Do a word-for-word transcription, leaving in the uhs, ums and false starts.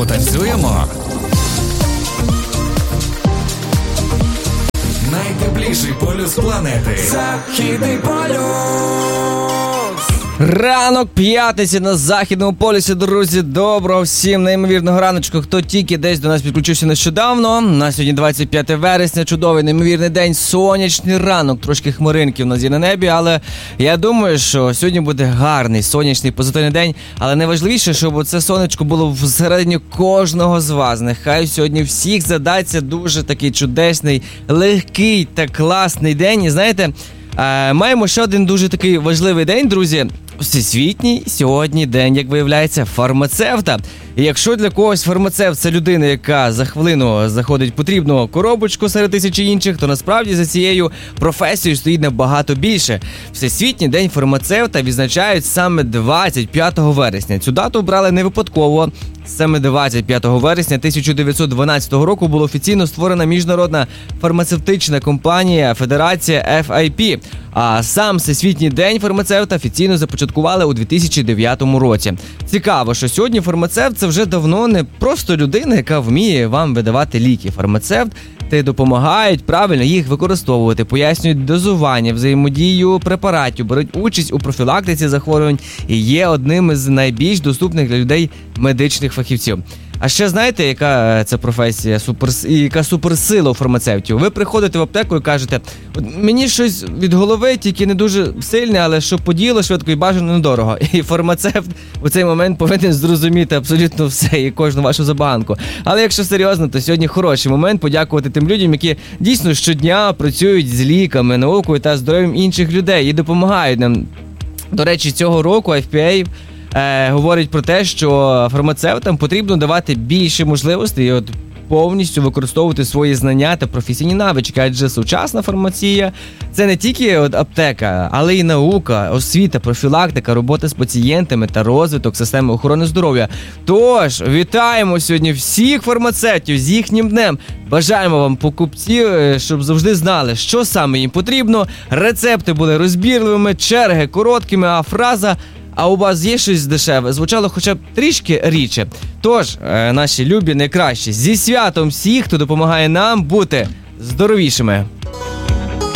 Знову танцюємо. Найтепліший полюс планети. Західний полюс. Ранок п'ятниці на Західному полюсі, друзі. Доброго всім неймовірного раночку. Хто тільки десь до нас підключився нещодавно. На сьогодні двадцять п'яте вересня, чудовий неймовірний день, сонячний ранок. Трошки хмаринки в нас є на небі, але я думаю, що сьогодні буде гарний, сонячний, позитивний день. Але найважливіше, щоб це сонечко було всередині кожного з вас. Нехай сьогодні всіх задаться дуже такий чудесний, легкий та класний день. І знаєте, маємо ще один дуже такий важливий день, друзі. Всесвітній сьогодні день, як виявляється, фармацевта. І якщо для когось фармацевт – це людина, яка за хвилину заходить в потрібну коробочку серед тисячі інших, то насправді за цією професією стоїть набагато більше. Всесвітній день фармацевта відзначають саме двадцять п'ятого вересня. Цю дату обрали не випадково. Саме двадцять п'ятого вересня тисяча дев'ятсот дванадцятого року була офіційно створена міжнародна фармацевтична компанія Федерація еф ай пі. А сам Всесвітній день фармацевта офіційно започаткували у дві тисячі дев'ятому році. Цікаво, що сьогодні фармацевт – це вже давно не просто людина, яка вміє вам видавати ліки. Фармацевт те допомагають правильно їх використовувати, пояснюють дозування, взаємодію препаратів, беруть участь у профілактиці захворювань і є одним із найбільш доступних для людей медичних фахівців. А ще знаєте, яка це професія, супер, яка суперсила у фармацевтів? Ви приходите в аптеку і кажете, мені щось від голови, тільки не дуже сильне, але щоб подіяло швидко і бажано недорого. І фармацевт у цей момент повинен зрозуміти абсолютно все і кожну вашу забаганку. Але якщо серйозно, то сьогодні хороший момент подякувати тим людям, які дійсно щодня працюють з ліками, наукою та здоров'ям інших людей і допомагають нам. До речі, цього року еф пі ей Е, говорить про те, що фармацевтам потрібно давати більше можливостей і от повністю використовувати свої знання та професійні навички, адже сучасна фармація – це не тільки от аптека, але й наука, освіта, профілактика, робота з пацієнтами та розвиток системи охорони здоров'я. Тож, вітаємо сьогодні всіх фармацевтів з їхнім днем. Бажаємо вам, покупців, щоб завжди знали, що саме їм потрібно, рецепти були розбірливими, черги короткими, а фраза «а у вас є щось дешеве» звучало хоча б трішки рідше. Тож, наші любі найкращі, зі святом всіх, хто допомагає нам бути здоровішими.